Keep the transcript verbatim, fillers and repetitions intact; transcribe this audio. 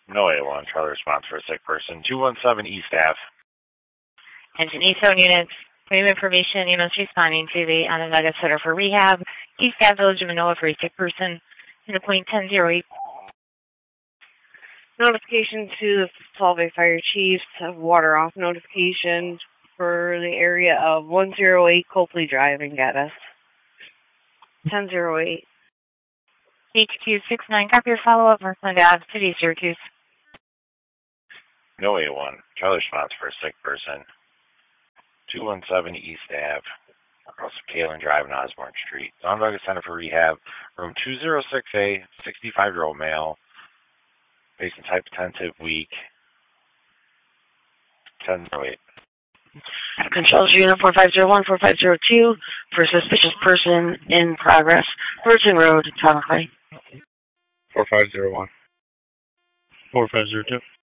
No A one, Charlie response for a sick person. two one seven East Ave. Engine East zone units. We have information, units responding to the Onondaga Center for Rehab. East Ave, Village of Manoa for a sick person. In a point ten oh eight. Notification to the Salt Bay Fire Chiefs of water off notification for the area of one oh eight Copley Drive in Gaddis. ten oh eight. H two six nine, copy your follow-up, Northland Ave, City of Syracuse. No A one, Charlie response for a sick person. two one seven East Ave, across Kalen Drive and Osborne Street. Onondaga Center for Rehab, room two oh six A, sixty-five-year-old male, patient's hypertensive, weak, ten oh eight. Controls unit four five zero one, four five zero two for a suspicious person in progress. Virgin Road, Tonkley. four five zero one. four five zero two.